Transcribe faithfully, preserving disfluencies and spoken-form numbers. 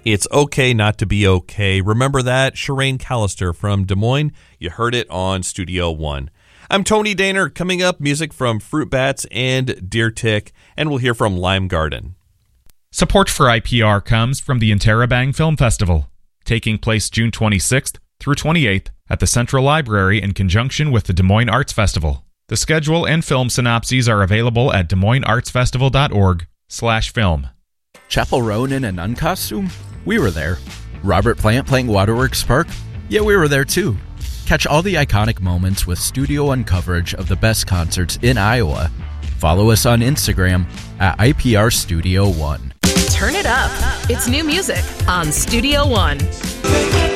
It's okay not to be okay. Remember that? Shireen Callister from Des Moines. You heard it on Studio One. I'm Tony Daner. Coming up, music from Fruit Bats and Deer Tick, and we'll hear from Lime Garden. Support for I P R comes from the Interrobang Film Festival, taking place June twenty-sixth through twenty-eighth at the Central Library in conjunction with the Des Moines Arts Festival. The schedule and film synopses are available at des moines arts festival dot org slash film. Chappell Roan in a nun costume? We were there. Robert Plant playing Waterworks Park? Yeah, we were there too. Catch all the iconic moments with Studio One coverage of the best concerts in Iowa. Follow us on Instagram at I P R Studio One. Turn it up. It's new music on Studio One.